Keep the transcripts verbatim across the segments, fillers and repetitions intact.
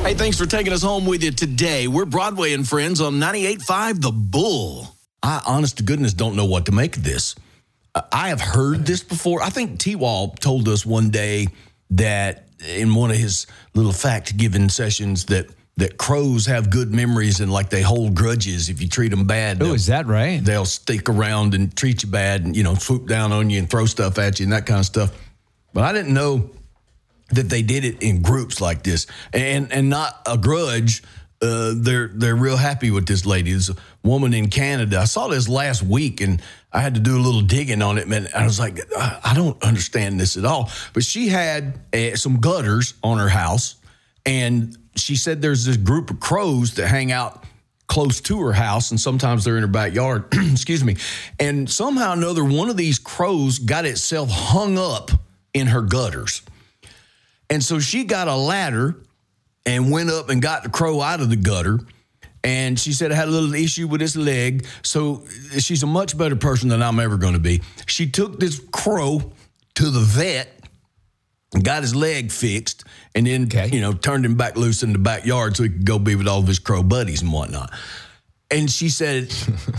Hey, thanks for taking us home with you today. We're Broadway and Friends on ninety-eight point five The Bull. I, honest to goodness, don't know what to make of this. Uh, I have heard this before. I think T-Wall told us one day that in one of his little fact-giving sessions that that crows have good memories and like they hold grudges. If you treat them bad, oh, is that right? They'll stick around and treat you bad and, you know, swoop down on you and throw stuff at you and that kind of stuff. But I didn't know that they did it in groups like this, and and not a grudge. Uh, they're they're real happy with this lady. There's a woman in Canada. I saw this last week, and I had to do a little digging on it, man. I was like, I, I don't understand this at all. But she had uh, some gutters on her house, and she said there's this group of crows that hang out close to her house, and sometimes they're in her backyard. Excuse me. And somehow or another, one of these crows got itself hung up in her gutters. And so she got a ladder and went up and got the crow out of the gutter. And she said it had a little issue with its leg. So she's a much better person than I'm ever going to be. She took this crow to the vet and got his leg fixed, and then, okay. you know, turned him back loose in the backyard so he could go be with all of his crow buddies and whatnot. And she said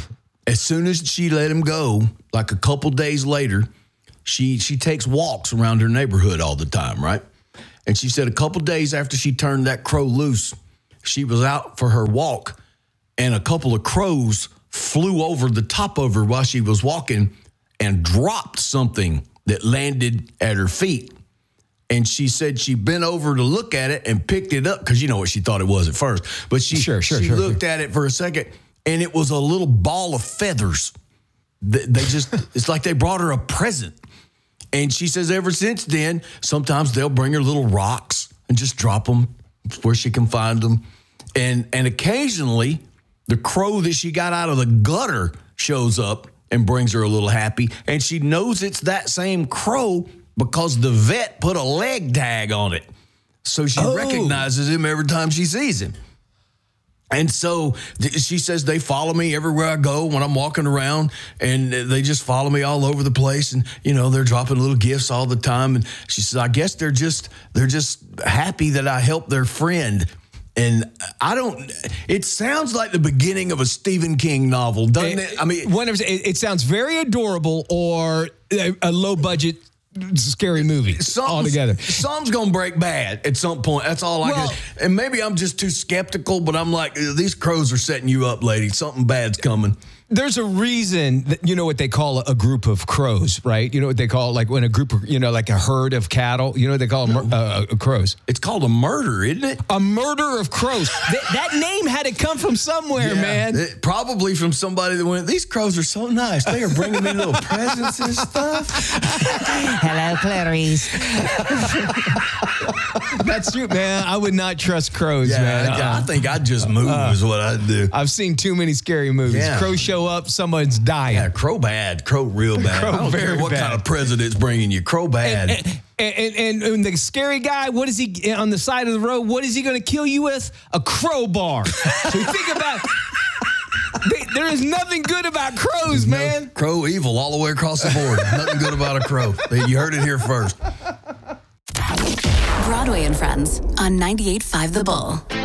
as soon as she let him go, like a couple days later, she she takes walks around her neighborhood all the time, right? And she said a couple days after she turned that crow loose, she was out for her walk, and a couple of crows flew over the top of her while she was walking and dropped something that landed at her feet. And she said she bent over to look at it and picked it up, because you know what she thought it was at first. But she, sure, sure, she sure, looked sure. at it for a second, and it was a little ball of feathers. They, they just, it's like they brought her a present. And she says ever since then, sometimes they'll bring her little rocks and just drop them where she can find them. And and occasionally, the crow that she got out of the gutter shows up and brings her a little happy. And she knows it's that same crow because the vet put a leg tag on it. So she oh. recognizes him every time she sees him. And so th- she says they follow me everywhere I go when I'm walking around, and they just follow me all over the place. And, you know, they're dropping little gifts all the time. And she says, I guess they're just they're just happy that I helped their friend. And I don't, it sounds like the beginning of a Stephen King novel, doesn't it? it? I mean, Whenever, it, it sounds very adorable or a, a low budget scary movie altogether. Something's going to break bad at some point. That's all I well, can. And maybe I'm just too skeptical, but I'm like, these crows are setting you up, lady. Something bad's coming. There's a reason that, you know what they call a group of crows, right? You know what they call, like when a group of, you know, like a herd of cattle, you know what they call them, uh, crows? It's called a murder, isn't it? A murder of crows. that, that name had to come from somewhere, yeah, man. It, probably from somebody that went, these crows are so nice. They are bringing me little presents and stuff. Hello, Clarice. That's true, man. I would not trust crows, yeah, man. Uh-uh. Uh, I think I'd just move uh, is what I'd do. I've seen too many scary movies. Yeah. Crows show up, someone's dying. Yeah, crow bad. Crow real bad. Crow I don't very care what bad. kind of president's bringing you. Crow bad. And, and, and, and, and the scary guy, what is he on the side of the road? What is he going to kill you with? A crowbar. So think about they, there is nothing good about crows, no, man. Crow evil all the way across the board. Nothing good about a crow. You heard it here first. Broadway and Friends on ninety-eight point five The Bull.